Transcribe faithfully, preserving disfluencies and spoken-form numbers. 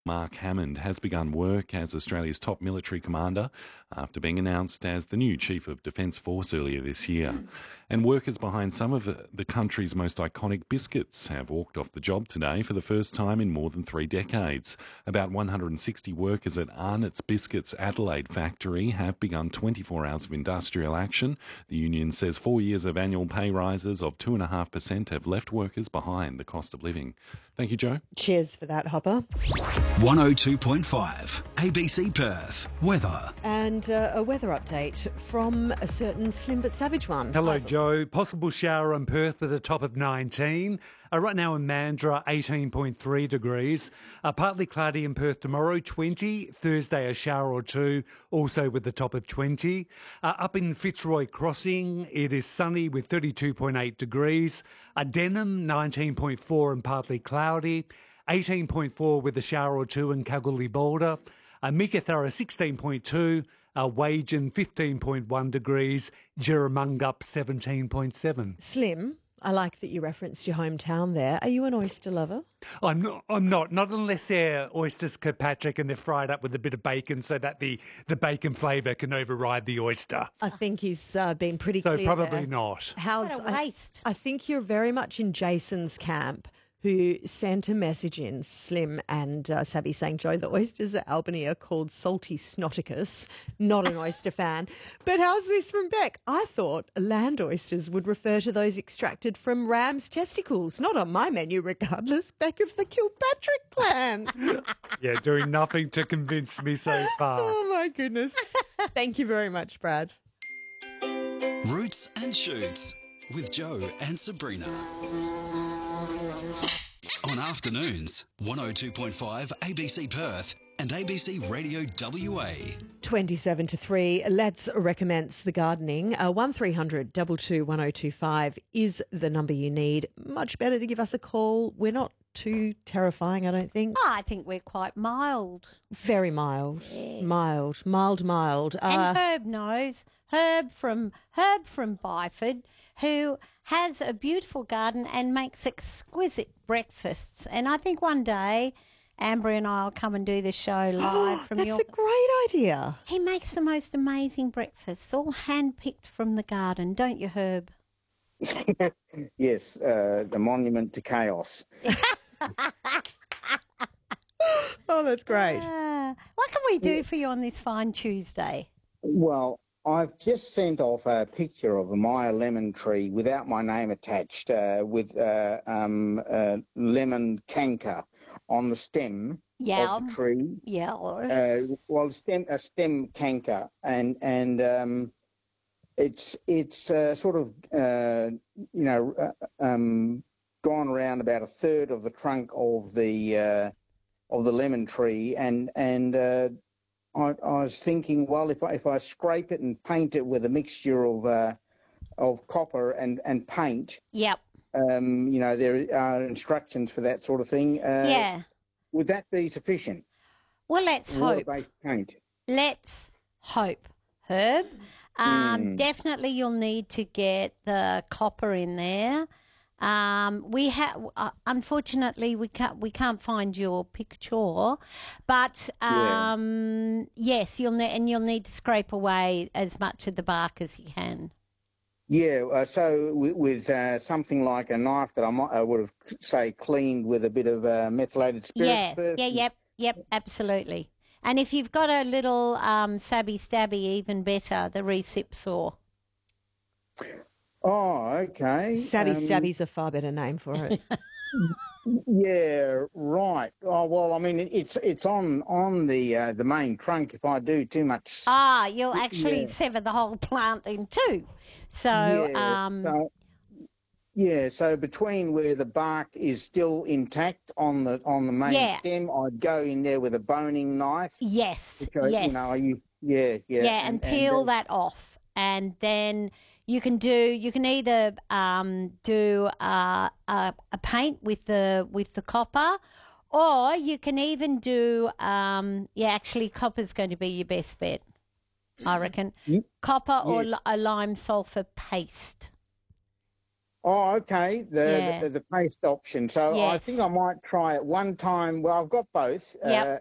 Mark Hammond has begun work as Australia's top military commander after being announced as the new Chief of Defence Force earlier this year. And workers behind some of the country's most iconic biscuits have walked off the job today for the first time in more than three decades. About one hundred sixty workers at Arnott's Biscuits Adelaide factory have begun twenty-four hours of industrial action. The union says four years of annual pay rises of two point five percent have left workers behind the cost of living. Thank you, Joe. Cheers for that, Hopper. one oh two point five A B C Perth. Weather. And uh, a weather update from a certain slim but savage one. Hello, Joe. Possible shower in Perth with a top of nineteen. Uh, right now in Mandurah, eighteen point three degrees. Uh, partly cloudy in Perth tomorrow, twenty. Thursday, a shower or two, also with the top of twenty. Uh, up in Fitzroy Crossing, it is sunny with thirty-two point eight degrees. Uh, Denham, nineteen point four and partly cloudy. eighteen point four with a shower or two in Kalgoorlie Boulder. Uh, Meekatharra, sixteen point two. Uh, Wagen, fifteen point one degrees. Jerramungup, seventeen point seven. Slim, I like that you referenced your hometown there. Are you an oyster lover? I'm not. I'm not. Not unless they're oysters Kirkpatrick and they're fried up with a bit of bacon, so that the, the bacon flavour can override the oyster. I think he's uh, been pretty So clear probably there. not. How's, What a waste. I, I think you're very much in Jason's camp, who sent a message in, Slim and uh, Savvy, saying, Joe, the oysters at Albany are called Salty Snoticus. Not an oyster fan. But how's this from Beck? I thought land oysters would refer to those extracted from ram's testicles. Not on my menu, regardless. Beck of the Kilpatrick clan. Yeah, doing nothing to convince me so far. Oh, my goodness. Thank you very much, Brad. Roots and Shoots with Joe and Sabrina. On afternoons, one oh two point five A B C Perth and A B C Radio W A. twenty-seven to three. Let's recommence the gardening. Uh, one three hundred two two one oh two five is the number you need. Much better to give us a call. We're not too terrifying, I don't think. Oh, I think we're quite mild. Very mild. Mild. Mild, mild. Uh, And Herb knows. Herb from Herb from Byford, who has a beautiful garden and makes exquisite breakfasts. And I think one day Amber and I will come and do the show live from that's your. a great idea. He makes the most amazing breakfasts, all hand-picked from the garden, don't you, Herb? Yes, uh, the monument to chaos. Oh, that's great. Uh, what can we do for you on this fine Tuesday? Well, I've just sent off a picture of a Maya lemon tree without my name attached, uh, with uh, um, uh, lemon canker on the stem Yeah. of the tree. Yeah. Uh, well, stem a stem canker, and and um, it's it's uh, sort of uh, you know uh, um, gone around about a third of the trunk of the uh, of the lemon tree, and and. Uh, I, I was thinking, well, if I, if I scrape it and paint it with a mixture of uh, of copper and, and paint, Yep. um, you know, there are instructions for that sort of thing. Uh, Yeah. Would that be sufficient? Well, let's hope. Water-based paint. Let's hope, Herb. Um, Mm. Definitely, you'll need to get the copper in there. Um, we have, uh, unfortunately, we can't we can't find your picture, but Yeah. um, yes, you'll ne- and you'll need to scrape away as much of the bark as you can. Yeah, uh, so with, with uh, something like a knife that I might I would have, say, cleaned with a bit of uh, methylated spirit Yeah, first. yeah, yep, yep, absolutely. And if you've got a little um, sabby stabby, even better, the recip saw. Oh, okay. Savvy Um, Stabby's a far better name for it. Yeah, right. Oh well, I mean, it- it's it's on on the uh, the main trunk. If I do too much, Ah, you'll actually Yeah. sever the whole plant in two. So, yeah, um, so, yeah. So between where the bark is still intact on the on the main Yeah. stem, I'd go in there with a boning knife. yes, Which I, yes. You know, I use, yeah, yeah. yeah, and, peel uh, that off. And then you can do, you can either um, do uh, a, a paint with the with the copper, or you can even do, um, yeah, actually copper's going to be your best bet, I reckon. Mm. Copper or Yeah. li- a lime sulphur paste. Oh, okay. The, Yeah. the the paste option. So I Yes. think I might try it one time. Well, I've got both. Yep. Uh,